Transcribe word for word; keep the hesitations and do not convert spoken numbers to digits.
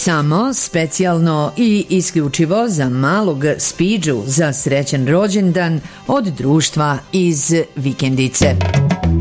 Samo specijalno i isključivo za malog Spidžu za srećan rođendan od društva iz Vikendice.